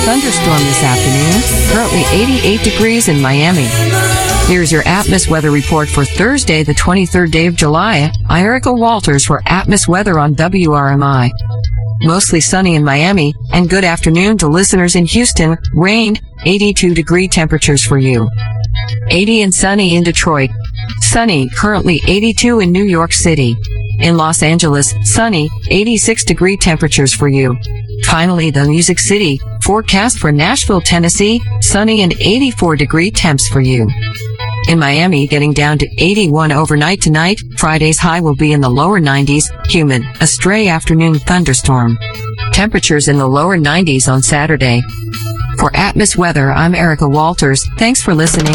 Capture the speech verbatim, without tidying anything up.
Thunderstorm this afternoon. Currently eighty-eight degrees in Miami. Here's your Atmos weather report for Thursday, the twenty-third day of July. I'm Erica Walters for Atmos Weather on W R M I. Mostly sunny in Miami, and good afternoon to listeners in Houston. Rain, eighty-two degree temperatures for you. eighty and sunny in Detroit. Sunny, currently eighty-two in New York City. In Los Angeles, sunny, eighty-six degree temperatures for you. Finally, the Music City, forecast for Nashville, Tennessee, sunny and eighty-four degree temps for you. In Miami, getting down to eighty-one overnight tonight. Friday's high will be in the lower nineties, humid, a stray afternoon thunderstorm. Temperatures in the lower nineties on Saturday. For Atmos Weather, I'm Erica Walters. Thanks for listening.